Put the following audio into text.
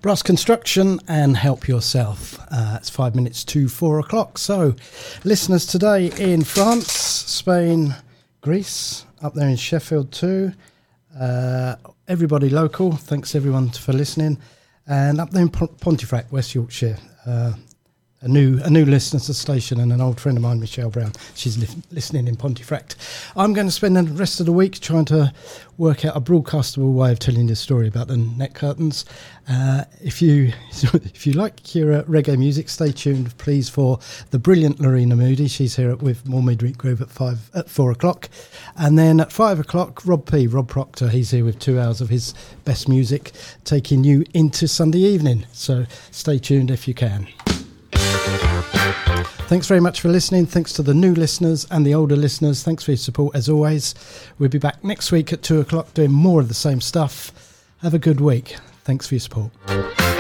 Brass Construction and Help Yourself. It's 5 minutes to 4 o'clock. So, listeners today in France, Spain, Greece, up there in Sheffield too. Everybody local, thanks everyone for listening. And up there in Pontefract, West Yorkshire, a new listener to the station and an old friend of mine, Michelle Brown. She's listening in Pontefract. I'm going to spend the rest of the week trying to work out a broadcastable way of telling the story about the net curtains. If you like your reggae music, stay tuned, please, for the brilliant Lorena Moody. She's here with More Midweek Groove at 4 o'clock. And then at 5 o'clock, Rob Proctor. He's here with 2 hours of his best music, taking you into Sunday evening. So stay tuned if you can. Thanks very much for listening. Thanks to the new listeners and the older listeners. Thanks for your support as always. We'll be back next week at 2 o'clock doing more of the same stuff. Have a good week. Thanks for your support.